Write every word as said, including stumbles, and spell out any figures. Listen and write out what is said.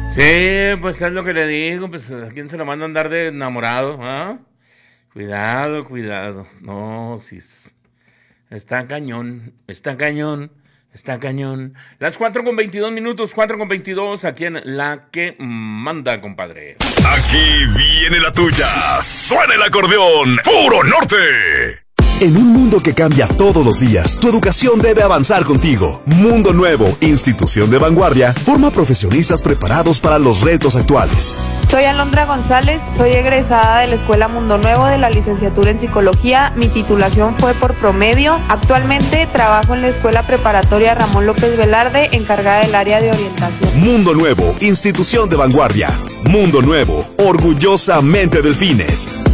Sí, pues es lo que le digo, pues a quién se lo manda a andar de enamorado, ¿ah? Cuidado, cuidado. No, sí. Está cañón, está cañón, está cañón. Las cuatro con veintidós minutos, cuatro con veintidós, aquí en La Que Manda, compadre. Aquí viene la tuya. Suena el acordeón. Puro Norte. En un mundo que cambia todos los días, tu educación debe avanzar contigo. Mundo Nuevo, institución de vanguardia, forma profesionistas preparados para los retos actuales. Soy Alondra González, soy egresada de la Escuela Mundo Nuevo de la licenciatura en Psicología. Mi titulación fue por promedio. Actualmente trabajo en la Escuela Preparatoria Ramón López Velarde, encargada del área de orientación. Mundo Nuevo, institución de vanguardia. Mundo Nuevo, orgullosamente Delfines.